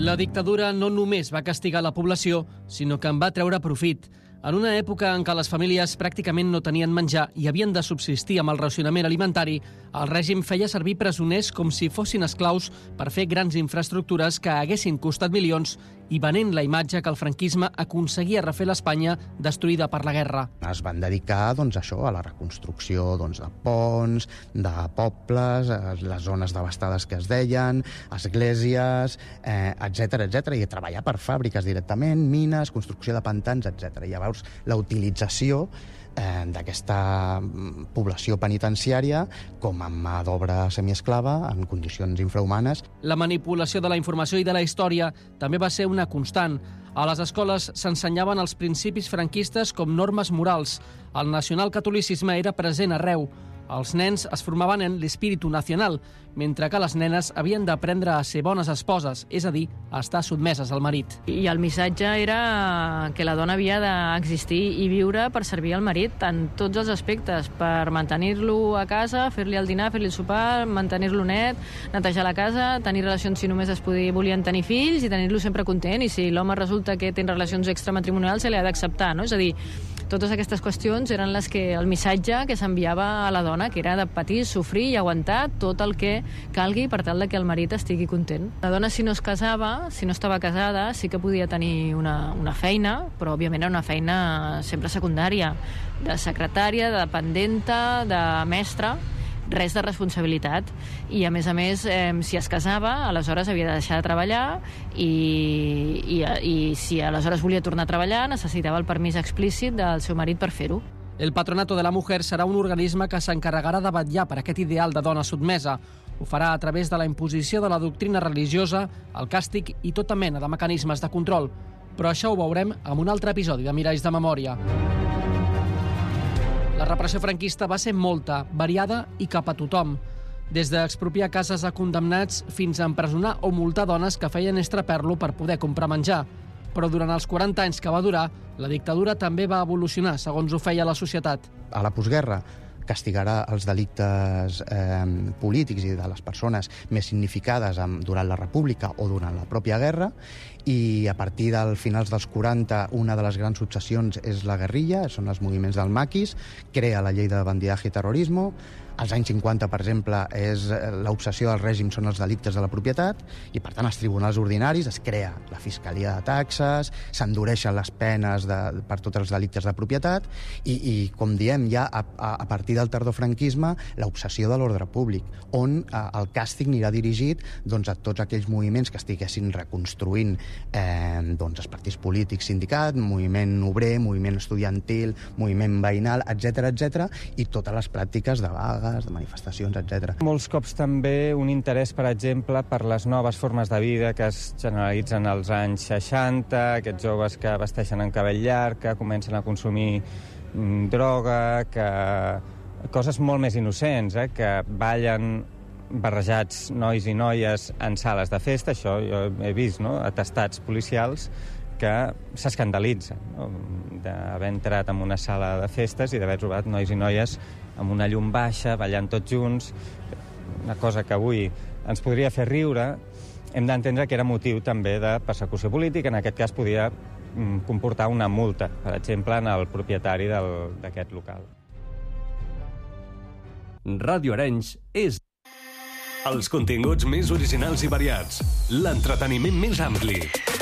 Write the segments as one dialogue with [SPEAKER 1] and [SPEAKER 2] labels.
[SPEAKER 1] La dictadura no només va castigar la població, sinó que en va treure profit. En una època en què les famílies pràcticament no tenien menjar i havien de subsistir amb el racionament alimentari, el règim feia servir presoners com si fossin esclaus per fer grans infraestructures que haguessin costat milions i venent la imatge que el franquisme aconseguia refer l'Espanya destruïda per la guerra.
[SPEAKER 2] Es van dedicar a la reconstrucció de ponts, de pobles, les zones devastades que es deien, esglésies, etc i a treballar per fàbriques directament, mines, construcció de pantans, etc. Llavors, la utilització d'aquesta població penitenciària com a mà d'obra semiesclava en condicions infrahumanes.
[SPEAKER 1] La manipulació de la informació i de la història també va ser una constant. A les escoles s'ensenyaven els principis franquistes com normes morals. El nacionalcatolicisme era present arreu. Els nens es formaven en l'espíritu nacional, mentre que les nenes havien d'aprendre a ser bones esposes, és a dir, a estar sotmeses al marit.
[SPEAKER 3] I el missatge era que la dona havia d'existir i viure per servir al marit en tots els aspectes, per mantenir-lo a casa, fer-li el dinar, fer-li el sopar, mantenir-lo net, netejar la casa, tenir relacions si només volien tenir fills i tenir-lo sempre content, i si l'home resulta que té relacions extramatrimonials se li ha d'acceptar, no? És a dir, totes aquestes qüestions eren el missatge que s'enviava a la dona, que era de patir, sofrir i aguantar tot el que calgui per tal que el marit estigui content. La dona, si no es casava, si no estava casada, sí que podia tenir una feina, però òbviament era una feina sempre secundària, de secretària, de dependenta, de mestra, res de responsabilitat. I a més, si es casava, aleshores havia de deixar de treballar i si aleshores volia tornar a treballar necessitava el permís explícit del seu marit per fer-ho.
[SPEAKER 1] El Patronato de la Mujer serà un organisme que s'encarregarà de vetllar per aquest ideal de dona sotmesa. Ho farà a través de la imposició de la doctrina religiosa, el càstig i tota mena de mecanismes de control. Però això ho veurem en un altre episodi de Miralls de Memòria. La repressió franquista va ser molta, variada i cap a tothom. Des d'expropiar cases a condemnats fins a empresonar o multar dones que feien estraperlo per poder comprar menjar. Però durant els 40 anys que va durar, la dictadura també va evolucionar, segons ho feia la societat.
[SPEAKER 2] A la postguerra castigarà els delictes polítics i de les persones més significades durant la República o durant la pròpia guerra, i a partir dels finals dels 40 una de les grans successions és la guerrilla, són els moviments del maquis, crea la llei de bandidaje i terrorisme. Als anys 50, per exemple, l'obsessió del règim són els delictes de la propietat i, per tant, els tribunals ordinaris, es crea la fiscalia de taxes, s'endureixen les penes per tots els delictes de propietat i com diem, ja a partir del tardofranquisme, l'obsessió de l'ordre públic, on el càstig anirà dirigit a tots aquells moviments que estiguessin reconstruint els partits polítics, sindicat, moviment obrer, moviment estudiantil, moviment veïnal, etc, i totes les pràctiques de vaga, de manifestacions, etc.
[SPEAKER 4] Molts cops també un interès, per exemple, per les noves formes de vida que es generalitzen als anys 60, aquests joves que vesteixen en cabell llarg, que comencen a consumir droga, coses molt més innocents, que ballen barrejats nois i noies en sales de festa. Això jo he vist, atestats policials que s'escandalitzen, d'haver entrat en una sala de festes i d'haver trobat nois i noies amb una llum baixa, ballant tots junts, una cosa que avui ens podria fer riure. Hem d'entendre que era motiu també de persecució política, en aquest cas podia comportar una multa, per exemple, en el propietari d'aquest local.
[SPEAKER 5] Ràdio Arenys és els continguts més originals i variats, l'entreteniment més ampli,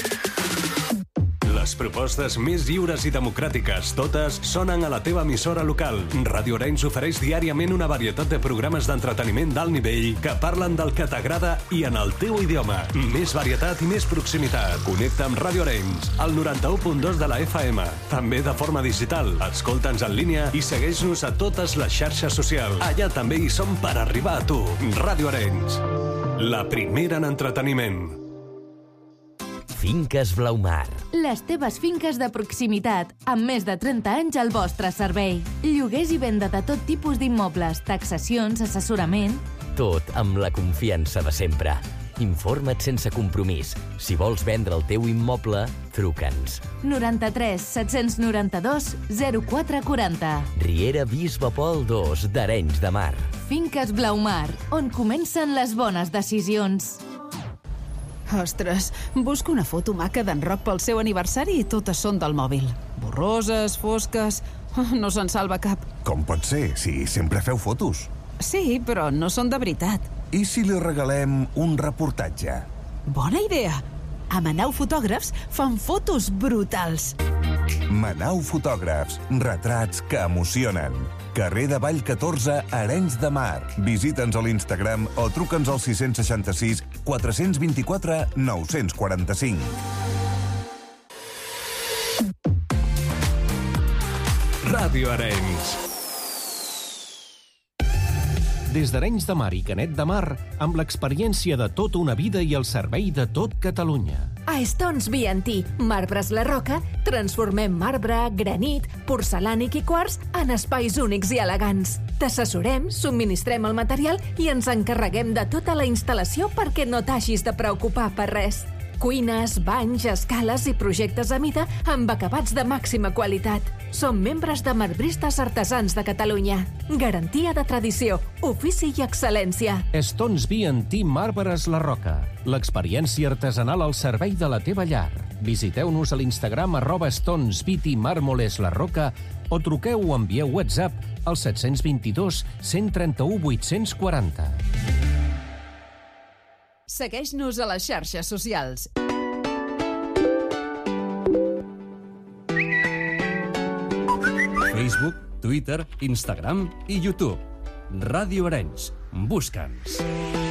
[SPEAKER 5] les propostes més lliures i democràtiques, totes sonen a la teva emissora local. Ràdio Arenys ofereix diàriament una varietat de programes d'entreteniment d'alt nivell que parlen del que t'agrada i en el teu idioma. Més varietat i més proximitat. Connecta amb Ràdio Arenys, al 91.2 de la FM. També de forma digital. Escolta'ns en línia i segueix-nos a totes les xarxes socials. Allà també hi som per arribar a tu. Ràdio Arenys, la primera en entreteniment.
[SPEAKER 6] Finques Blaumar.
[SPEAKER 7] Les teves finques de proximitat, amb més de 30 anys al vostre servei. Lloguers i venda de tot tipus d'immobles, taxacions, assessorament...
[SPEAKER 6] Tot amb la confiança de sempre. Informa't sense compromís. Si vols vendre el teu immoble, truca'ns.
[SPEAKER 7] 93 792 0440.
[SPEAKER 6] Riera Bisbe Pol 2 d'Arenys de Mar.
[SPEAKER 7] Finques Blaumar, on comencen les bones decisions.
[SPEAKER 8] Ostres, busco una foto maca d'en Roc pel seu aniversari i totes són del mòbil. Borroses, fosques... No se'n salva cap.
[SPEAKER 9] Com pot ser, si sempre feu fotos?
[SPEAKER 8] Sí, però no són de veritat.
[SPEAKER 9] I si li regalem un reportatge?
[SPEAKER 8] Bona idea! A Manau Fotògrafs fan fotos brutals.
[SPEAKER 9] Manau Fotògrafs, retrats que emocionen. Carrer de Vall 14, Arenys de Mar. Visita'ns a l'Instagram o truca'ns al 666 424 945.
[SPEAKER 5] Ràdio Arenys. Des d'Arenys de Mar i Canet de Mar, amb l'experiència de tota una vida i el servei de tot Catalunya.
[SPEAKER 10] A Stones B&T, Marbres La Roca, transformem marbre, granit, porcelànic i quars en espais únics i elegants. T'assessorem, subministrem el material i ens encarreguem de tota la instal·lació perquè no t'hagis de preocupar per res. Cuines, banys, escales i projectes a mida amb acabats de màxima qualitat. Som membres de Marbristes Artesans de Catalunya. Garantia de tradició, ofici i excel·lència.
[SPEAKER 5] Stones B&T Marbres La Roca. L'experiència artesanal al servei de la teva llar. Visiteu-nos a l'Instagram @StonesBT Mármoles La Roca o truqueu o envieu WhatsApp al 722 131 840.
[SPEAKER 8] Segueix-nos a les xarxes socials.
[SPEAKER 11] Facebook, Twitter, Instagram i YouTube. Ràdio Arenys. Busca'ns.